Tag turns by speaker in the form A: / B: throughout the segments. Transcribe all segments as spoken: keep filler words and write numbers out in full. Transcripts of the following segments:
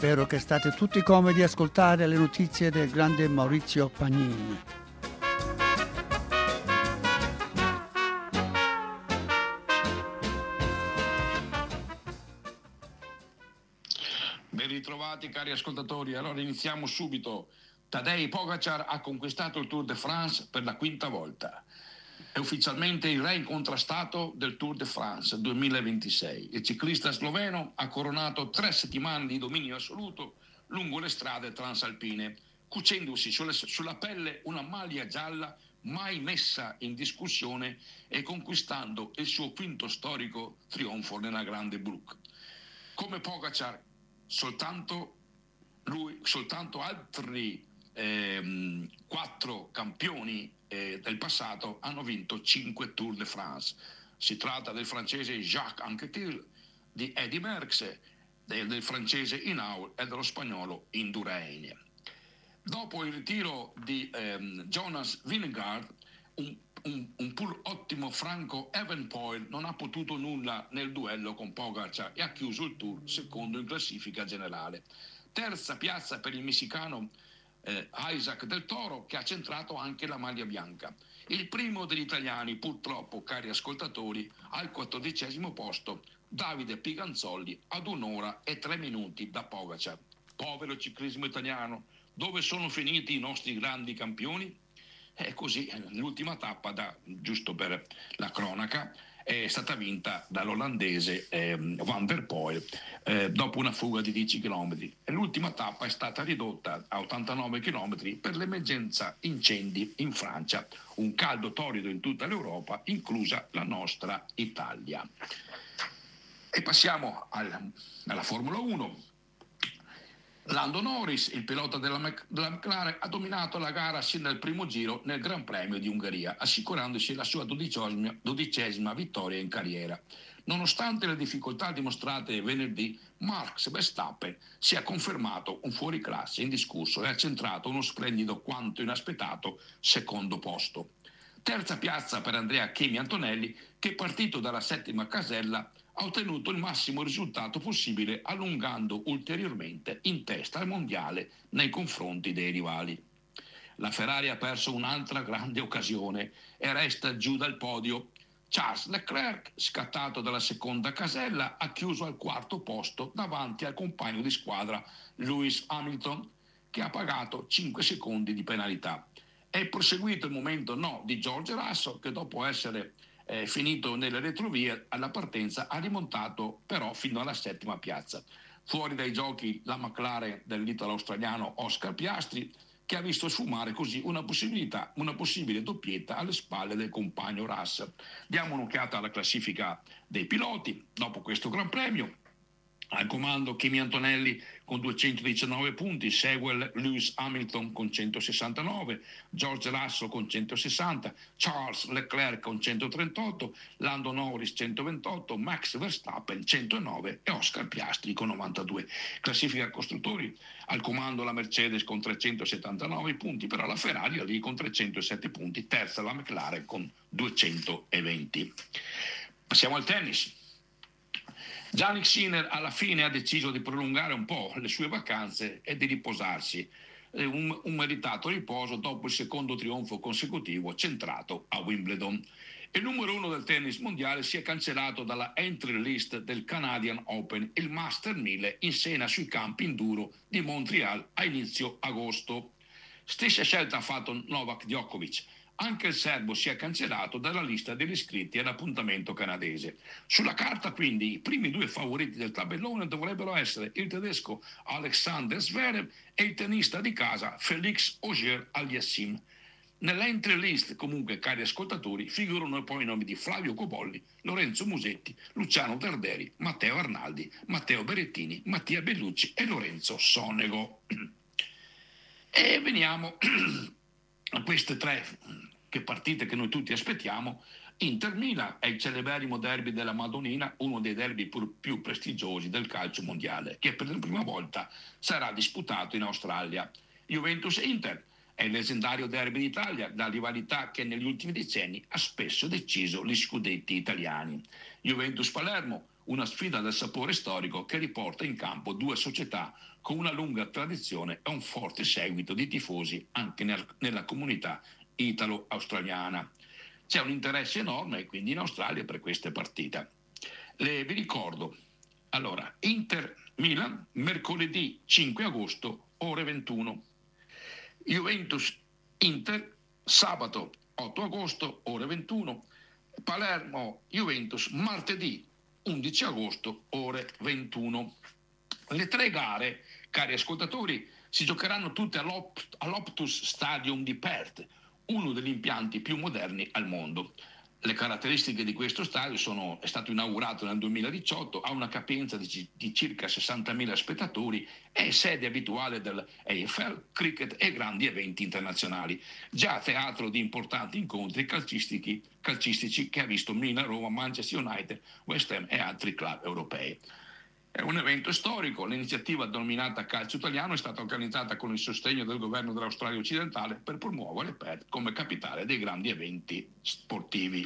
A: Spero che state tutti comodi a ascoltare le notizie del grande Maurizio Pagnini.
B: Ben ritrovati cari ascoltatori, allora iniziamo subito. Tadej Pogačar ha conquistato il Tour de France per la quinta volta. È ufficialmente il re incontrastato del Tour de France duemilaventisei. Il ciclista sloveno ha coronato tre settimane di dominio assoluto lungo le strade transalpine, cucendosi sulle, sulla pelle una maglia gialla mai messa in discussione e conquistando il suo quinto storico trionfo nella Grande Brook. Come Pogačar, soltanto lui, soltanto altri ehm, quattro campioni eh, del passato hanno vinto cinque Tour de France. Si tratta del francese Jacques Anquetil, di Eddy Merckx, del, del francese Hinault e dello spagnolo Indurain. Dopo il ritiro di ehm, Jonas Vingegaard, un, un, un pur ottimo Franco Evenepoel non ha potuto nulla nel duello con Pogačar e ha chiuso il Tour secondo in classifica generale. Terza piazza per il messicano eh, Isaac Del Toro, che ha centrato anche la maglia bianca. Il primo degli italiani, purtroppo, cari ascoltatori, al quattordicesimo posto, Davide Piganzolli, ad un'ora e tre minuti da Pogačar. Povero ciclismo italiano, dove sono finiti i nostri grandi campioni? E così l'ultima tappa, da, giusto per la cronaca, è stata vinta dall'olandese eh, Van der Poel eh, dopo una fuga di dieci chilometri. E l'ultima tappa è stata ridotta a ottantanove chilometri per l'emergenza incendi in Francia, un caldo torrido in tutta l'Europa, inclusa la nostra Italia. E passiamo al, alla Formula uno. Lando Norris, il pilota della, Mc, della McLaren, ha dominato la gara sin dal primo giro nel Gran Premio di Ungheria, assicurandosi la sua dodicesima, dodicesima vittoria in carriera. Nonostante le difficoltà dimostrate venerdì, Max Verstappen si è confermato un fuoriclasse indiscusso e ha centrato uno splendido quanto inaspettato secondo posto. Terza piazza per Andrea Kimi Antonelli, che partito dalla settima casella ha ottenuto il massimo risultato possibile, allungando ulteriormente in testa al mondiale nei confronti dei rivali. La Ferrari ha perso un'altra grande occasione e resta giù dal podio. Charles Leclerc, scattato dalla seconda casella, ha chiuso al quarto posto davanti al compagno di squadra Lewis Hamilton, che ha pagato cinque secondi di penalità. È proseguito il momento no di George Russell, che dopo essere Eh, finito nelle retrovie alla partenza ha rimontato però fino alla settima piazza. Fuori dai giochi la McLaren dell'italo-australiano Oscar Piastri, che ha visto sfumare così una possibilità, una possibile doppietta alle spalle del compagno Russell. Diamo un'occhiata alla classifica dei piloti dopo questo Gran Premio. Al comando Kimi Antonelli con duecentodiciannove punti, segue Lewis Hamilton con centosessantanove, George Russell con centosessanta, Charles Leclerc con centotrentotto, Lando Norris centoventotto, Max Verstappen centonove e Oscar Piastri con novantadue. Classifica costruttori: al comando la Mercedes con trecentosettantanove punti, però la Ferrari è lì con trecentosette punti, terza la McLaren con duecentoventi. Passiamo al tennis. Jannik Sinner alla fine ha deciso di prolungare un po' le sue vacanze e di riposarsi, un, un meritato riposo dopo il secondo trionfo consecutivo centrato a Wimbledon. Il numero uno del tennis mondiale si è cancellato dalla entry list del Canadian Open, il Master mille in scena sui campi enduro di Montreal a inizio agosto. Stessa scelta ha fatto Novak Djokovic. Anche il serbo si è cancellato dalla lista degli iscritti all'appuntamento canadese. Sulla carta quindi i primi due favoriti del tabellone dovrebbero essere il tedesco Alexander Zverev e il tennista di casa Felix Auger-Aliassime. Nell'entry list, comunque, cari ascoltatori, figurano poi i nomi di Flavio Cobolli, Lorenzo Musetti, Luciano Darderi, Matteo Arnaldi, Matteo Berettini, Mattia Bellucci e Lorenzo Sonego. E veniamo a queste tre che partite che noi tutti aspettiamo. Inter-Milan è il celeberrimo derby della Madonnina, uno dei derby pur più prestigiosi del calcio mondiale, che per la prima volta sarà disputato in Australia. Juventus-Inter è il leggendario derby d'Italia, la rivalità che negli ultimi decenni ha spesso deciso gli scudetti italiani. Juventus-Palermo, una sfida del sapore storico che riporta in campo due società con una lunga tradizione e un forte seguito di tifosi anche nel, nella comunità italo-australiana. C'è un interesse enorme quindi in Australia per queste partite. Le, vi ricordo, allora, Inter-Milan, mercoledì cinque agosto, ore ventuno. Juventus-Inter, sabato otto agosto, ore ventuno. Palermo-Juventus, martedì undici agosto, ore ventuno. Le tre gare, cari ascoltatori, si giocheranno tutte all'Opt- all'Optus Stadium di Perth, uno degli impianti più moderni al mondo. Le caratteristiche di questo stadio sono: è stato inaugurato nel duemiladiciotto, ha una capienza di, di circa sessantamila spettatori, è sede abituale dell'A F L, cricket e grandi eventi internazionali, già teatro di importanti incontri calcistici, calcistici che ha visto Milan, Roma, Manchester United, West Ham e altri club europei. È un evento storico. L'iniziativa denominata Calcio Italiano è stata organizzata con il sostegno del governo dell'Australia occidentale per promuovere Perth come capitale dei grandi eventi sportivi.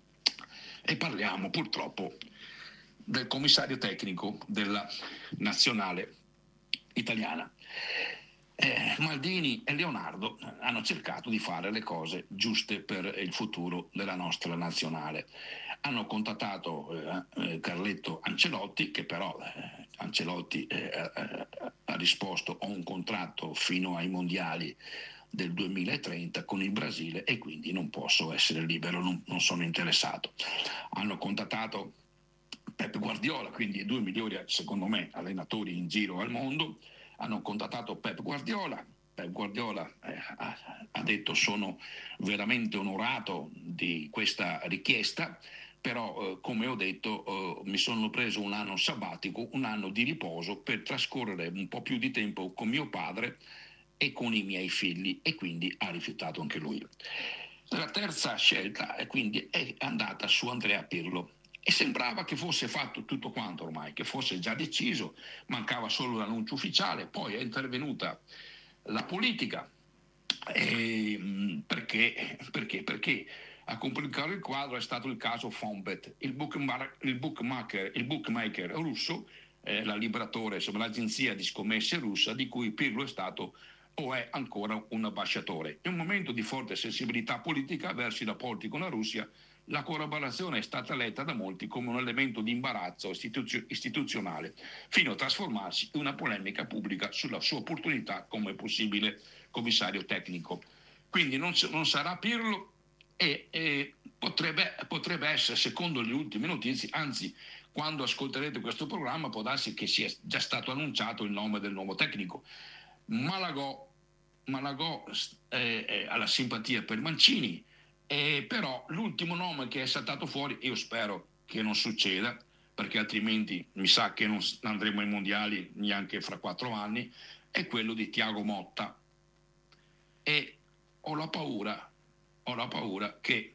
B: E parliamo purtroppo del commissario tecnico della nazionale italiana. Eh, Maldini e Leonardo hanno cercato di fare le cose giuste per il futuro della nostra nazionale. Hanno contattato eh, eh, Carletto Ancelotti, che però eh, Ancelotti eh, eh, ha risposto: ho un contratto fino ai mondiali del duemilatrenta con il Brasile e quindi non posso essere libero, non, non sono interessato. Hanno contattato Pep Guardiola, quindi i due migliori, secondo me, allenatori in giro al mondo. Hanno contattato Pep Guardiola. Pep Guardiola eh, ha, ha detto: sono veramente onorato di questa richiesta, però eh, come ho detto eh, mi sono preso un anno sabbatico, un anno di riposo per trascorrere un po' più di tempo con mio padre e con i miei figli, e quindi ha rifiutato anche lui. La terza scelta è quindi è andata su Andrea Pirlo. E sembrava che fosse fatto tutto quanto ormai, che fosse già deciso, mancava solo l'annuncio ufficiale. Poi è intervenuta la politica. E, perché? Perché? Perché a complicare il quadro è stato il caso Fonbet, il bookmaker, il bookmaker, il bookmaker russo, eh, la Liberatore, insomma l'agenzia di scommesse russa di cui Pirlo è stato o è ancora un ambasciatore. In un momento di forte sensibilità politica verso i rapporti con la Russia, la collaborazione è stata letta da molti come un elemento di imbarazzo istituzio- istituzionale, fino a trasformarsi in una polemica pubblica sulla sua opportunità come possibile commissario tecnico. Quindi non, non sarà Pirlo e, e potrebbe, potrebbe essere, secondo le ultime notizie, anzi, quando ascolterete questo programma può darsi che sia già stato annunciato il nome del nuovo tecnico. Malagò, Malagò eh, eh, ha la simpatia per Mancini, eh, però l'ultimo nome che è saltato fuori, io spero che non succeda, perché altrimenti mi sa che non andremo ai mondiali neanche fra quattro anni, è quello di Thiago Motta. E ho la paura, ho la paura che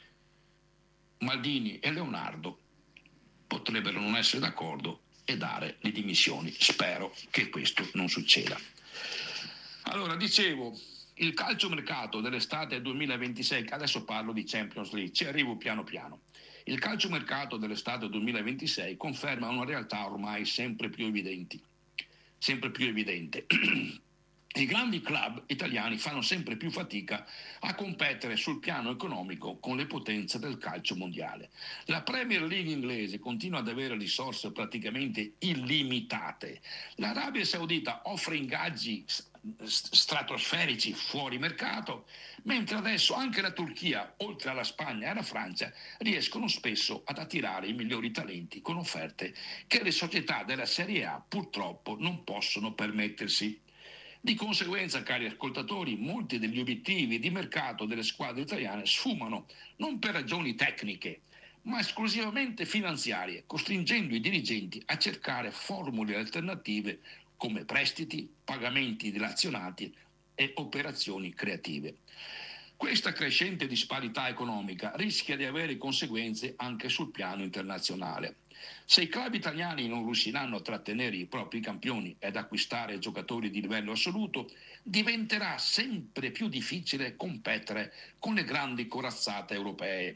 B: Maldini e Leonardo potrebbero non essere d'accordo e dare le dimissioni. Spero che questo non succeda. Allora, dicevo, il calciomercato dell'estate duemilaventisei, adesso parlo di Champions League, ci arrivo piano piano. Il calciomercato dell'estate duemilaventisei conferma una realtà ormai sempre più evidente. Sempre più evidente. I grandi club italiani fanno sempre più fatica a competere sul piano economico con le potenze del calcio mondiale. La Premier League inglese continua ad avere risorse praticamente illimitate. L'Arabia Saudita offre ingaggi stratosferici fuori mercato, mentre adesso anche la Turchia, oltre alla Spagna e alla Francia, riescono spesso ad attirare i migliori talenti con offerte che le società della Serie A purtroppo non possono permettersi. Di conseguenza, cari ascoltatori, molti degli obiettivi di mercato delle squadre italiane sfumano non per ragioni tecniche, ma esclusivamente finanziarie, costringendo i dirigenti a cercare formule alternative come prestiti, pagamenti dilazionati e operazioni creative. Questa crescente disparità economica rischia di avere conseguenze anche sul piano internazionale. Se i club italiani non riusciranno a trattenere i propri campioni ed acquistare giocatori di livello assoluto, diventerà sempre più difficile competere con le grandi corazzate europee.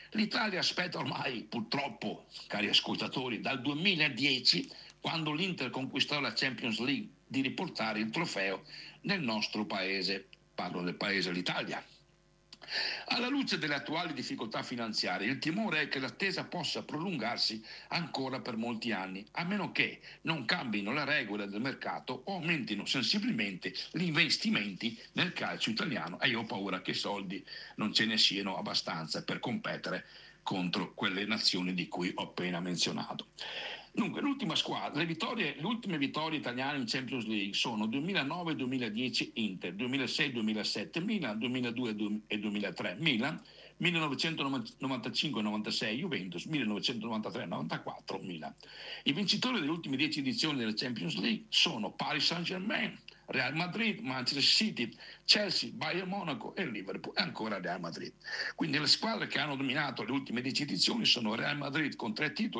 B: L'Italia aspetta ormai, purtroppo, cari ascoltatori, dal duemiladieci, quando l'Inter conquistò la Champions League, di riportare il trofeo nel nostro paese. Parlo del paese, l'Italia. Alla luce delle attuali difficoltà finanziarie, il timore è che l'attesa possa prolungarsi ancora per molti anni, a meno che non cambino le regole del mercato o aumentino sensibilmente gli investimenti nel calcio italiano, e io ho paura che soldi non ce ne siano abbastanza per competere contro quelle nazioni di cui ho appena menzionato. Dunque, l'ultima squadra, le, vittorie, le ultime vittorie italiane in Champions League sono duemilanove duemiladieci Inter, duemilasei duemilasette Milan, duemiladue e duemilatré Milan, millenovecentonovantacinque novantasei Juventus, millenovecentonovantatré novantaquattro Milan. I vincitori delle ultime dieci edizioni della Champions League sono Paris Saint-Germain, Real Madrid, Manchester City, Chelsea, Bayern Monaco e Liverpool, e ancora Real Madrid. Quindi le squadre che hanno dominato le ultime dieci edizioni sono Real Madrid con tre titoli,